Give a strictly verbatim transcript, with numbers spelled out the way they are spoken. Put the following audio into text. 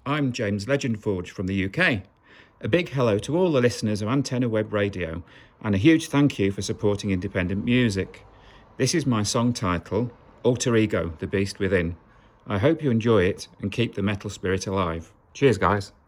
I'm James Legendforge from the U K. A big hello to all the listeners of Antenna Web Radio, and a huge thank you for supporting independent music. This is my song title, Alter Ego, The Beast Within. I hope you enjoy it and keep the metal spirit alive. Cheers, guys.